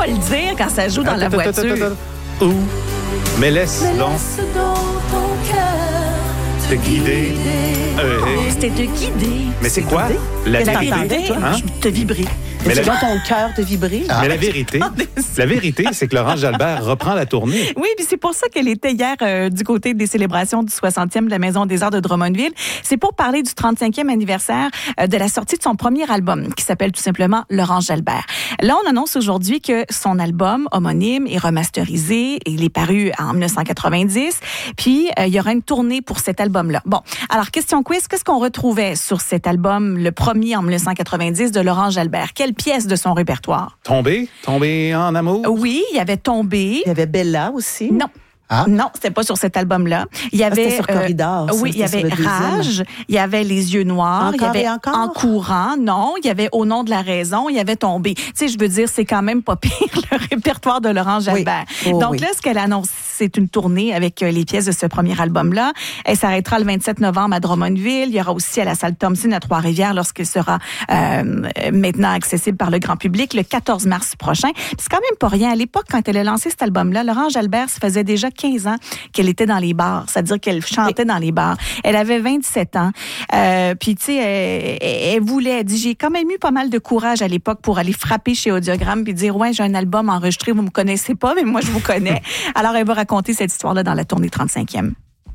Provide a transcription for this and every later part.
pas le dire quand ça joue dans la voiture. Où? Mais laisse donc dans ton cœur te guider. C'était te guider. Mais c'est quoi? La vérité. vérité, Hein? te vibrer. Mais C'est la- dans ton cœur de vibrer. Mais la vérité, c'est que Laurence Jalbert reprend la tournée. Oui, puis c'est pour ça qu'elle était hier du côté des célébrations du 60e de la Maison des Arts de Drummondville. C'est pour parler du 35e anniversaire de la sortie de son premier album, qui s'appelle tout simplement Laurence Jalbert. Là, on annonce aujourd'hui que son album homonyme est remasterisé et il est paru en 1990. Puis, il y aura une tournée pour cet album-là. Bon, alors, question quiz, qu'est-ce qu'on retrouvait sur cet album, le premier en 1990 de Laurence Jalbert? Quelle pièce de son répertoire? Tombé en amour. Oui, il y avait Tombé. Il y avait Bella aussi. Non. Ah. Non, c'était pas sur cet album-là. Il y avait c'était sur Corridor, ça, oui, il y c'était avait sur le deuxième. Rage, il y avait Les yeux noirs, il y Encore avait et encore? En courant, non, il y avait Au nom de la raison, il y avait Tombé. Tu sais, je veux dire, c'est quand même pas pire le répertoire de Laurence Jalbert. Oui. Oh, Donc oui. là, ce qu'elle annonce, c'est une tournée avec les pièces de ce premier album-là. Elle s'arrêtera le 27 novembre à Drummondville. Il y aura aussi à la salle Thompson à Trois-Rivières lorsqu'il sera maintenant accessible par le grand public le 14 mars prochain. Puis c'est quand même pas rien. À l'époque, quand elle a lancé cet album-là, Laurence Jalbert, ça faisait déjà 15 ans qu'elle était dans les bars, c'est-à-dire qu'elle chantait dans les bars. Elle avait 27 ans. Puis, tu sais, elle voulait, elle dit, j'ai quand même eu pas mal de courage à l'époque pour aller frapper chez Audiogramme puis dire, ouais, j'ai un album enregistré, vous me connaissez pas, mais moi, je vous connais. Alors, elle va raconter cette histoire-là dans la tournée 35e.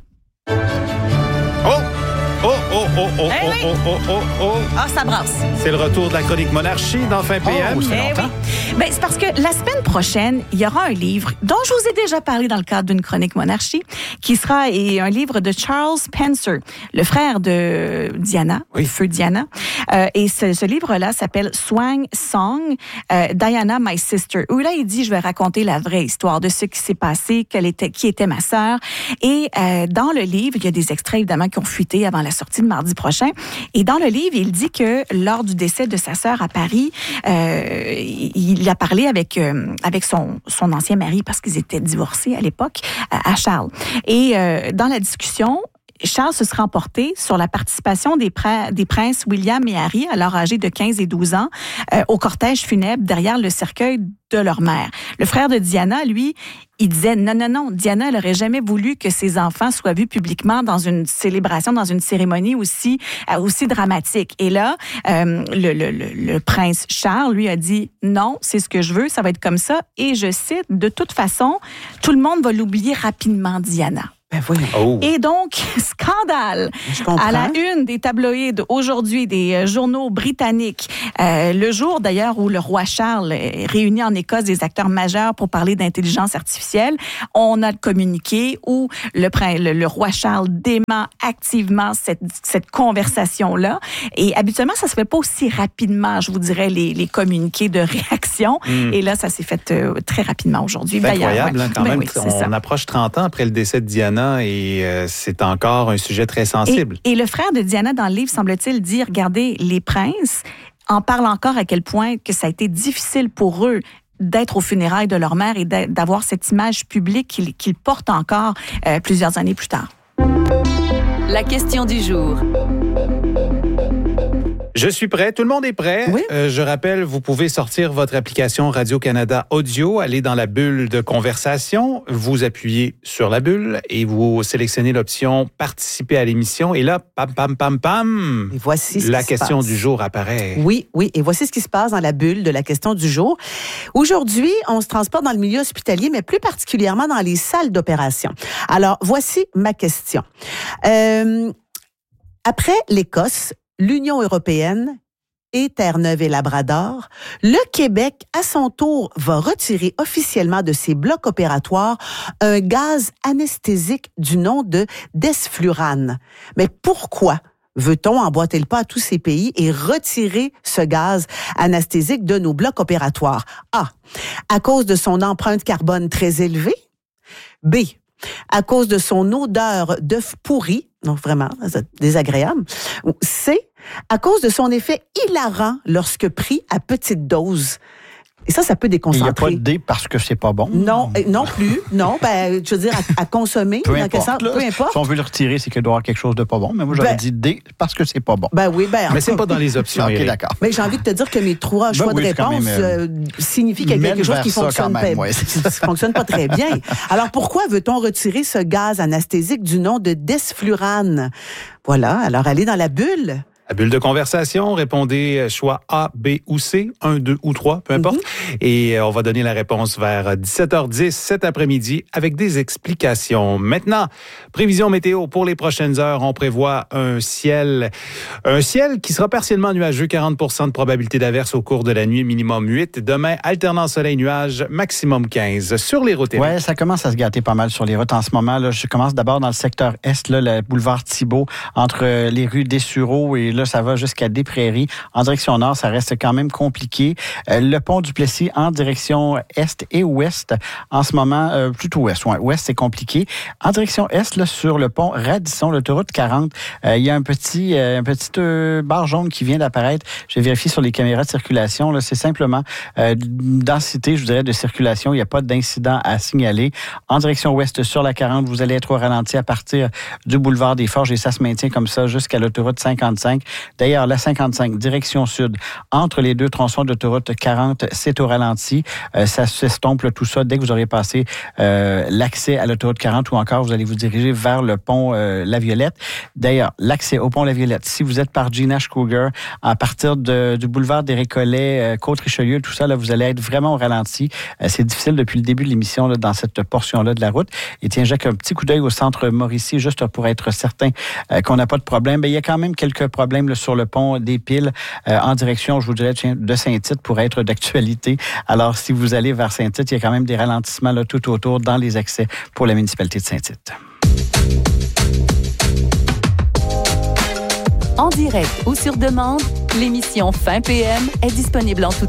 Ah, ça brasse. C'est le retour de la chronique Monarchie dans Fin PM. Oh, ça fait longtemps. Oui. Ben, c'est parce que la semaine prochaine, il y aura un livre dont je vous ai déjà parlé dans le cadre d'une chronique Monarchie, qui sera un livre de Charles Spencer, le frère de Diana, feu Diana. Et ce livre-là s'appelle Swan Song, Diana, My Sister, où là, il dit, je vais raconter la vraie histoire de ce qui s'est passé, qui était ma sœur. Et dans le livre, il y a des extraits, évidemment, qui ont fuité avant la sortie de mardi prochain. Et dans le livre, il dit que lors du décès de sa sœur à Paris, il a parlé avec son ancien mari, parce qu'ils étaient divorcés à l'époque, à Charles. Et dans la discussion, Charles se serait emporté sur la participation des princes William et Harry, alors âgés de 15 et 12 ans, au cortège funèbre derrière le cercueil de leur mère. Le frère de Diana, lui, il disait non, Diana, elle aurait jamais voulu que ses enfants soient vus publiquement dans une célébration, dans une cérémonie aussi dramatique. Et là, le prince Charles, lui, a dit non, c'est ce que je veux, ça va être comme ça. Et je cite, de toute façon, tout le monde va l'oublier rapidement, Diana. Ben voyons. Oh. Et donc, scandale Je comprends. à la une des tabloïds aujourd'hui, des journaux britanniques. Le jour, d'ailleurs, où le roi Charles réunit en Écosse des acteurs majeurs pour parler d'intelligence artificielle, on a le communiqué où le roi Charles dément activement cette conversation-là. Et habituellement, ça se fait pas aussi rapidement, je vous dirais, les communiqués de réaction. Et là, ça s'est fait très rapidement aujourd'hui. C'est incroyable, hein, quand Ben même. oui, c'est ça. On approche 30 ans après le décès de Diana et c'est encore un sujet très sensible. Et le frère de Diana, dans le livre, semble-t-il, dit, regardez, les princes en parlent encore à quel point que ça a été difficile pour eux d'être aux funérailles de leur mère et d'avoir cette image publique qu'ils portent encore plusieurs années plus tard. La question du jour. Je suis prêt. Tout le monde est prêt. Oui. Je rappelle, vous pouvez sortir votre application Radio-Canada Audio, aller dans la bulle de conversation, vous appuyez sur la bulle et vous sélectionnez l'option « Participer à l'émission ». Et là, pam, pam, pam, pam, Et voici ce la qui se question passe. du jour apparaît. Oui, et voici ce qui se passe dans la bulle de la question du jour. Aujourd'hui, on se transporte dans le milieu hospitalier, mais plus particulièrement dans les salles d'opération. Alors, voici ma question. Après l'Écosse, l'Union européenne et Terre-Neuve et Labrador, le Québec, à son tour, va retirer officiellement de ses blocs opératoires un gaz anesthésique du nom de desflurane. Mais pourquoi veut-on emboîter le pas à tous ces pays et retirer ce gaz anesthésique de nos blocs opératoires? A. À cause de son empreinte carbone très élevée. B. À cause de son odeur d'œuf pourri, donc vraiment désagréable. Ou C. À cause de son effet hilarant lorsque pris à petite dose. Et ça peut déconcentrer. Il n'y a pas de D parce que c'est pas bon? Non, non plus. Non, je veux dire, à consommer. Peu importe. Peu importe. Si on veut le retirer, c'est qu'il doit y avoir quelque chose de pas bon. Mais moi, j'aurais dit D parce que c'est pas bon. Oui, mais c'est pas dans les options. OK, d'accord. Mais j'ai envie de te dire que mes 3 choix de réponse signifient qu'il y a quelque chose qui fonctionne pas très bien. Alors, pourquoi veut-on retirer ce gaz anesthésique du nom de desflurane? Voilà. Alors, allez dans la bulle. La bulle de conversation, répondez choix A, B ou C, 1, 2 ou 3, peu importe. Et on va donner la réponse vers 17h10 cet après-midi avec des explications. Maintenant, prévision météo pour les prochaines heures. On prévoit un ciel qui sera partiellement nuageux, 40% de probabilité d'averse au cours de la nuit, minimum 8. Demain, alternant soleil-nuage, maximum 15. Sur les routes. Oui, ça commence à se gâter pas mal sur les routes en ce moment. Là, je commence d'abord dans le secteur est, là, le boulevard Thibault, entre les rues des Sureaux et là, ça va jusqu'à Des-Prairies. En direction nord, ça reste quand même compliqué. Le pont du Plessis en direction est et ouest, en ce moment, plutôt ouest. Ouais, ouest, c'est compliqué. En direction est, là, sur le pont Radisson, l'autoroute 40, il y a un petit barre jaune qui vient d'apparaître. J'ai vérifié sur les caméras de circulation. Là, c'est simplement densité, je dirais, de circulation. Il n'y a pas d'incident à signaler. En direction ouest, sur la 40, vous allez être au ralenti à partir du boulevard des Forges et ça se maintient comme ça jusqu'à l'autoroute 55. D'ailleurs, la 55, direction sud, entre les deux tronçons d'autoroute 40, c'est au ralenti. Ça s'estompe tout ça dès que vous aurez passé l'accès à l'autoroute 40 ou encore vous allez vous diriger vers le pont La Violette. D'ailleurs, l'accès au pont La Violette, si vous êtes par G. Nash Kruger, à partir du boulevard des Récollets, Côte-Richelieu, tout ça, là, vous allez être vraiment au ralenti. C'est difficile depuis le début de l'émission là, dans cette portion-là de la route. Et tiens, Jacques, un petit coup d'œil au centre Mauricie, juste pour être certain qu'on n'a pas de problème. Il y a quand même quelques problèmes là, sur le pont des Piles en direction, je vous dirais, de Saint-Tite pour être d'actualité. Alors, si vous allez vers Saint-Tite, il y a quand même des ralentissements là, tout autour dans les accès pour la municipalité de Saint-Tite. En direct ou sur demande, l'émission Fin PM est disponible en tout